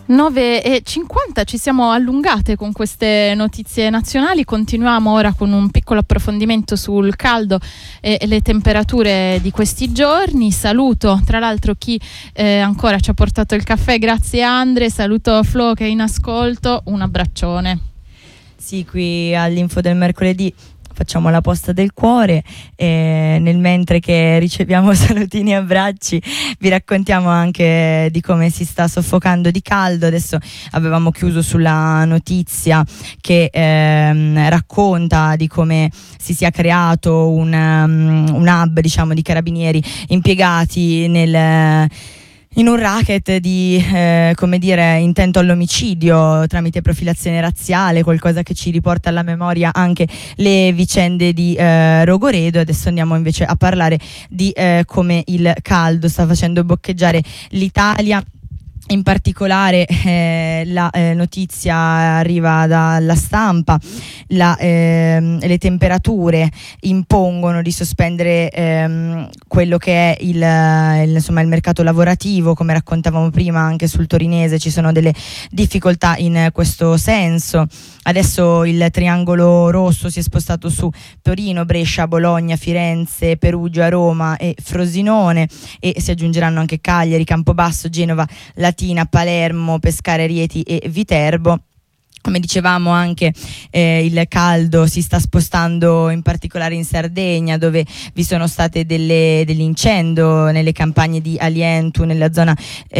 9:50, ci siamo allungate con queste notizie nazionali. Continuiamo ora con un piccolo approfondimento sul caldo e le temperature di questi giorni. Saluto tra l'altro chi ancora ci ha portato il caffè, grazie Andre, saluto Flo che è in ascolto, un abbraccione. Sì, qui all'Info del mercoledì facciamo la posta del cuore e nel mentre che riceviamo salutini e abbracci vi raccontiamo anche di come si sta soffocando di caldo. Adesso avevamo chiuso sulla notizia che racconta di come si sia creato un hub, diciamo, di carabinieri impiegati in un racket di intento all'omicidio tramite profilazione razziale, qualcosa che ci riporta alla memoria anche le vicende di Rogoredo. Adesso andiamo invece a parlare di come il caldo sta facendo boccheggiare l'Italia. In particolare la notizia arriva dalla Stampa. Le temperature impongono di sospendere quello che è il mercato lavorativo. Come raccontavamo prima anche sul torinese ci sono delle difficoltà in questo senso. Adesso il triangolo rosso si è spostato su Torino, Brescia, Bologna, Firenze, Perugia, Roma e Frosinone, e si aggiungeranno anche Cagliari, Campobasso, Genova, Latina, Palermo, Pescara, Rieti e Viterbo. Come dicevamo anche il caldo si sta spostando in particolare in Sardegna, dove vi sono state degli incendi nelle campagne di Alientu, nella zona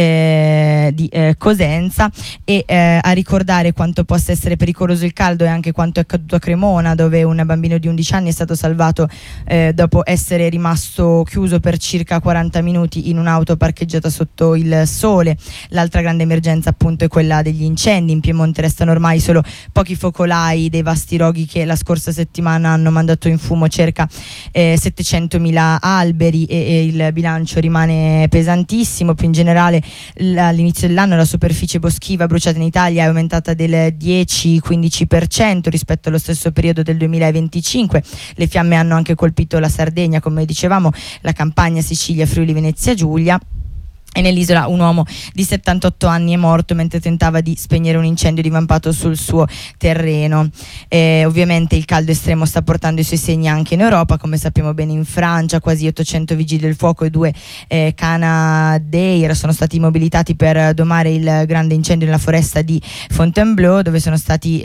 di Cosenza, e a ricordare quanto possa essere pericoloso il caldo e anche quanto è accaduto a Cremona, dove un bambino di 11 anni è stato salvato dopo essere rimasto chiuso per circa 40 minuti in un'auto parcheggiata sotto il sole. L'altra grande emergenza appunto è quella degli incendi. In Piemonte restano ormai solo pochi focolai dei vasti roghi che la scorsa settimana hanno mandato in fumo circa 700.000 alberi, e il bilancio rimane pesantissimo. Più in generale all'inizio dell'anno la superficie boschiva bruciata in Italia è aumentata del 10-15% rispetto allo stesso periodo del 2025. Le fiamme hanno anche colpito la Sardegna, come dicevamo, la Campania, Sicilia, Friuli, Venezia Giulia. E nell'isola un uomo di 78 anni è morto mentre tentava di spegnere un incendio divampato sul suo terreno. Ovviamente il caldo estremo sta portando i suoi segni anche in Europa. Come sappiamo bene, in Francia quasi 800 vigili del fuoco e 2 Canadair sono stati mobilitati per domare il grande incendio nella foresta di Fontainebleau, dove sono stati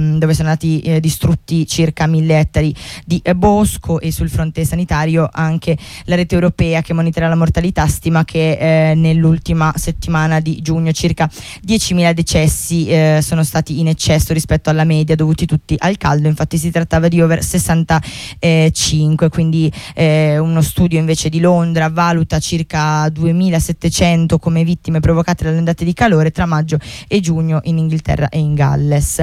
distrutti circa 1.000 ettari di bosco. E sul fronte sanitario anche la rete europea che monitora la mortalità stima che nell'ultima settimana di giugno circa 10.000 decessi sono stati in eccesso rispetto alla media, dovuti tutti al caldo. Infatti si trattava di over 65, quindi uno studio invece di Londra valuta circa 2.700 come vittime provocate dalle ondate di calore tra maggio e giugno in Inghilterra e in Galles.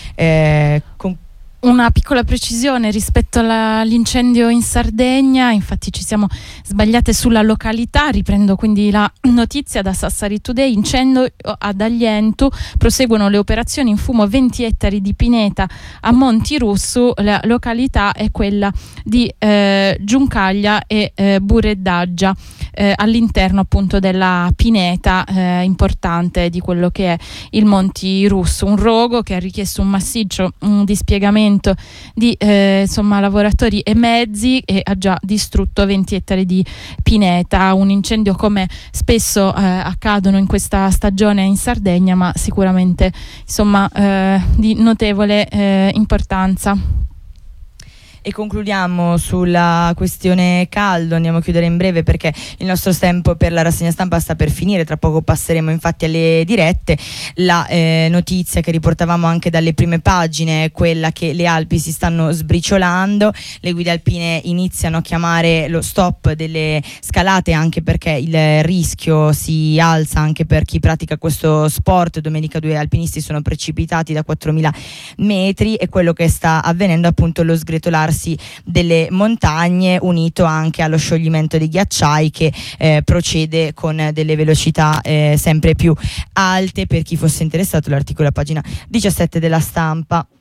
Una piccola precisione rispetto all'incendio in Sardegna, infatti ci siamo sbagliate sulla località. Riprendo quindi la notizia da Sassari Today. Incendio ad Aglientu, proseguono le operazioni, in fumo 20 ettari di pineta a Montirussu. La località è quella di Giuncaglia e Bureddaggia, all'interno appunto della pineta importante di quello che è il Montirussu, un rogo che ha richiesto un massiccio dispiegamento di lavoratori e mezzi, e ha già distrutto 20 ettari di pineta. Un incendio come spesso accadono in questa stagione in Sardegna, ma sicuramente di notevole importanza. E concludiamo sulla questione caldo. Andiamo a chiudere in breve perché il nostro tempo per la rassegna stampa sta per finire. Tra poco passeremo infatti alle dirette. La notizia che riportavamo anche dalle prime pagine è quella che le Alpi si stanno sbriciolando. Le guide alpine iniziano a chiamare lo stop delle scalate, anche perché il rischio si alza anche per chi pratica questo sport. Domenica 2 alpinisti sono precipitati da 4.000 metri, e quello che sta avvenendo appunto è lo sgretolarsi delle montagne, unito anche allo scioglimento dei ghiacciai che procede con delle velocità sempre più alte. Per chi fosse interessato, l'articolo a pagina 17 della Stampa.